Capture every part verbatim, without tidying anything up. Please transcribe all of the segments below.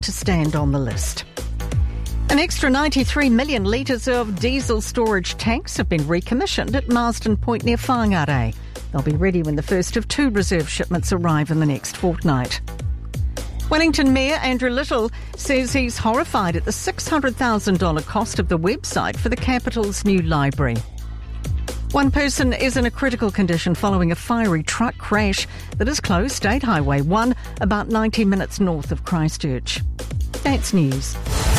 to stand on the list. An extra ninety-three million litres of diesel storage tanks have been recommissioned at Marsden Point near Whangarei. They'll be ready when the first of two reserve shipments arrive in the next fortnight. Wellington Mayor Andrew Little says he's horrified at the six hundred thousand dollars cost of the website for the capital's new library. One person is in a critical condition following a fiery truck crash that has closed State Highway one about ninety minutes north of Christchurch. That's news.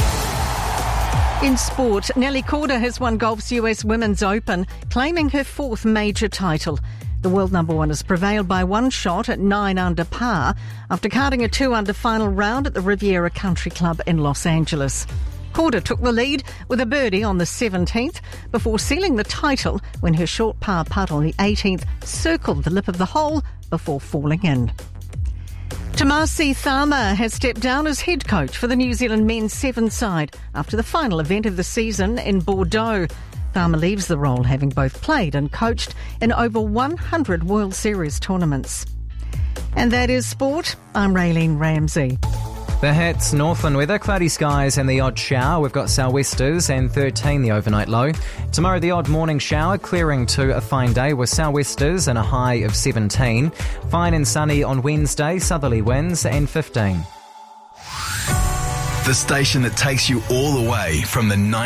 In sport, Nelly Korda has won golf's U S Women's Open, claiming her fourth major title. The world number one has prevailed by one shot at nine under par after carding a two under final round at the Riviera Country Club in Los Angeles. Korda took the lead with a birdie on the seventeenth before sealing the title when her short par putt on the eighteenth circled the lip of the hole before falling in. Tomasi Thama has stepped down as head coach for the New Zealand men's seven side after the final event of the season in Bordeaux. Thama leaves the role having both played and coached in over one hundred World Series tournaments. And that is sport. I'm Raylene Ramsey. The hits, Northland weather, cloudy skies and the odd shower. We've got sou'westers and thirteen the overnight low. Tomorrow the odd morning shower, clearing to a fine day with sou'westers and a high of seventeen. Fine and sunny on Wednesday, southerly winds and fifteen. The station that takes you all the way from the